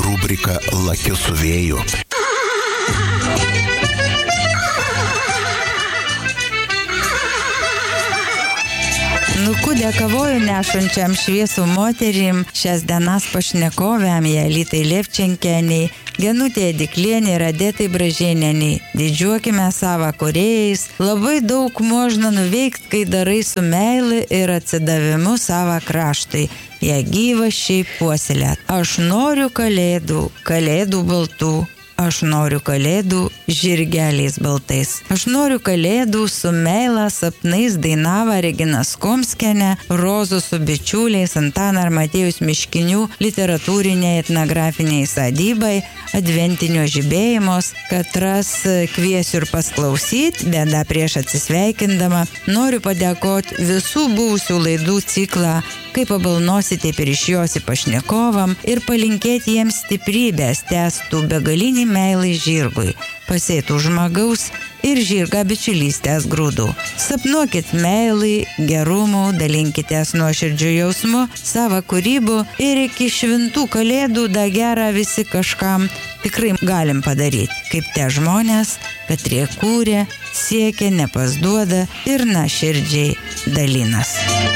rubrika Lakiu su vėju. Dėkavoju nešančiam šviesų moterim, šias dienas pašnekovėm Jalitai Levčenkienei, Genutė Diklienė ir Adetai Bražėnienei. Didžiuokime savo kūrėjais, labai daug možna nuveikti, kai darai su meile ir atsidavimu savo kraštui. Ją gyvašiai puoselėt. Aš noriu kalėdų, kalėdų baltų. Aš noriu kalėdų žirgeliais baltais. Aš noriu kalėdų su meila sapnais dainavo Regina Skomskienė, Rozų su bičiuliais Antana ir Matėjus Miškinių literatūriniai etnografiniai sodybai, adventinio žibėjimos, katras kviesiu ir pasklausyti, bet dar prieš atsisveikindama noriu padėkoti visų buvusių laidų ciklą, kaip pabalnosite ir iš jos į pašnekovam ir palinkėti jiems stiprybės, tęstų begalinį meilai žirgui, pasėtų žmogaus ir žirga bičiulystės grūdų. Sapnuokit meilai, gerumų, dalinkitės nuoširdžių jausmų, savo kūrybų ir iki šventų kalėdų da gerą visi kažkam tikrai galim padaryti, kaip tie žmonės, katrie kūrė, siekia, nepasduoda ir nuoširdžiai dalinas.